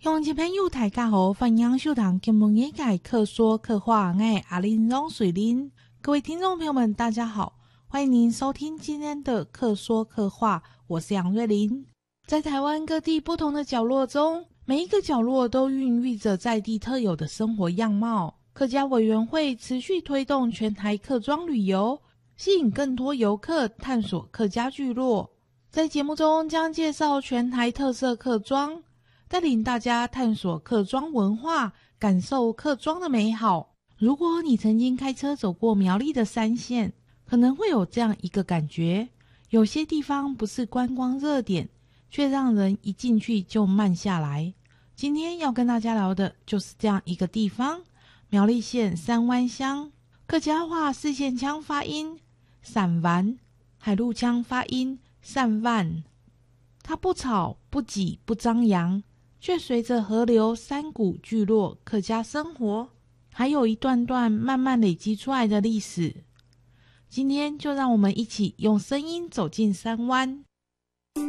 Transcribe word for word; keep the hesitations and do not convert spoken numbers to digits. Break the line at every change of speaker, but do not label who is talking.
乡亲朋友大家好，欢迎收听金门业界客说客话，我是阿玲容水玲。各位听众朋友们大家好，欢迎您收听今天的客说客话，我是杨瑞玲。在台湾各地不同的角落中，每一个角落都孕育着在地特有的生活样貌。客家委员会持续推动全台客庄旅游，吸引更多游客探索客家聚落。在节目中将介绍全台特色客庄，带领大家探索客庄文化，感受客庄的美好。如果你曾经开车走过苗栗的山线，可能会有这样一个感觉，有些地方不是观光热点，却让人一进去就慢下来。今天要跟大家聊的就是这样一个地方，苗栗县三湾乡。客家话四线腔发音散湾，海陆腔发音散万。它不吵不挤不张扬，却随着河流山谷聚落客家生活，还有一段段慢慢累积出来的历史。今天就让我们一起用声音走进三湾。